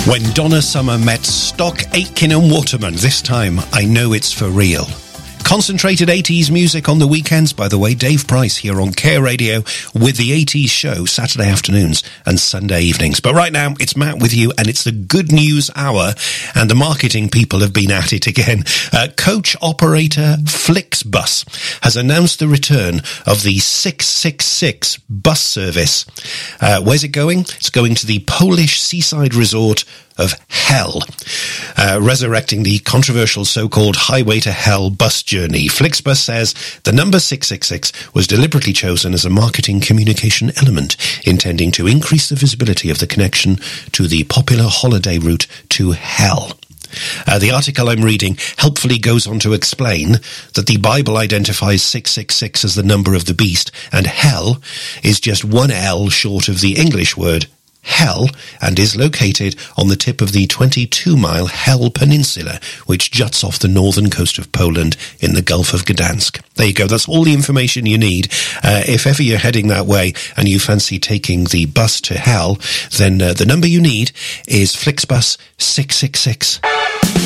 When Donna Summer met Stock Aitken and Waterman, this time I know it's for real. Concentrated 80s music on the weekends, by the way. Dave Price here on Care Radio with the 80s show, Saturday afternoons and Sunday evenings. But right now, it's Matt with you, and it's the Good News Hour, and the marketing people have been at it again. Coach operator Flixbus has announced the return of the 666 bus service. Where's it going? It's going to the Polish seaside resort of Hell, resurrecting the controversial so-called Highway to Hell bus journey. Flixbus says the number 666 was deliberately chosen as a marketing communication element, intending to increase the visibility of the connection to the popular holiday route to Hell. The article I'm reading helpfully goes on to explain that the Bible identifies 666 as the number of the beast, and Hell is just one L short of the English word Hell, and is located on the tip of the 22-mile Hell Peninsula, which juts off the northern coast of Poland in the Gulf of Gdansk. There you go. That's all the information you need. If ever you're heading that way and you fancy taking the bus to Hell, then the number you need is Flixbus 666.